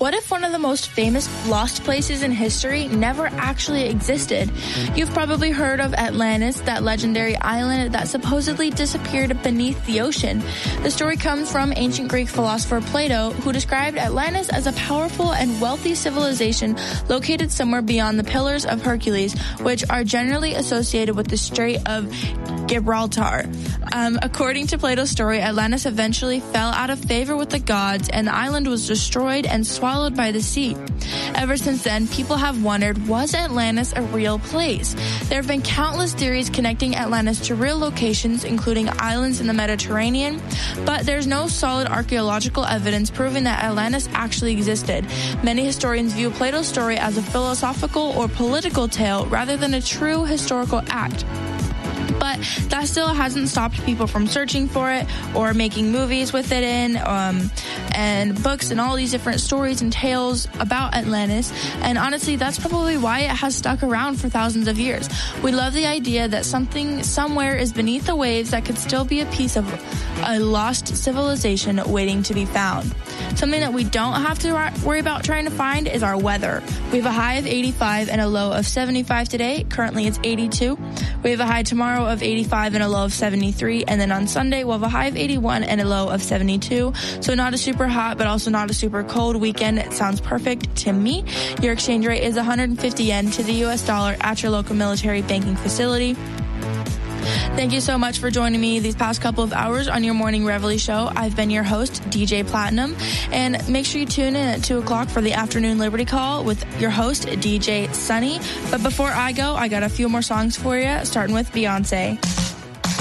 What if one of the most famous lost places in history never actually existed? You've probably heard of Atlantis, that legendary island that supposedly disappeared beneath the ocean. The story comes from ancient Greek philosopher Plato, who described Atlantis as a powerful and wealthy civilization located somewhere beyond the Pillars of Hercules, which are generally associated with the Strait of Gibraltar. According to Plato's story, Atlantis eventually fell out of favor with the gods, and the island was destroyed and swallowed by the sea. Ever since then, people have wondered, was Atlantis a real place? There have been countless theories connecting Atlantis to real locations, including islands in the Mediterranean, but there's no solid archaeological evidence proving that Atlantis actually existed. Many historians view Plato's story as a philosophical or political tale rather than a true historical act. But that still hasn't stopped people from searching for it or making movies with it in, and books and all these different stories and tales about Atlantis. And honestly, that's probably why it has stuck around for thousands of years. We love the idea that something somewhere is beneath the waves that could still be a piece of a lost civilization waiting to be found. Something that we don't have to worry about trying to find is our weather. We have a high of 85 and a low of 75 today. Currently it's 82. We have a high tomorrow of 85 and a low of 73. And then on Sunday, we'll have a high of 81 and a low of 72. So not a super hot, but also not a super cold weekend. It sounds perfect to me. Your exchange rate is 150 yen to the US dollar at your local military banking facility. Thank you so much for joining me these past couple of hours on your Morning Reveille show. I've been your host, DJ Platinum, and make sure you tune in at 2 o'clock for the Afternoon Liberty Call with your host, DJ Sunny. But before I go, I got a few more songs for you, starting with Beyonce.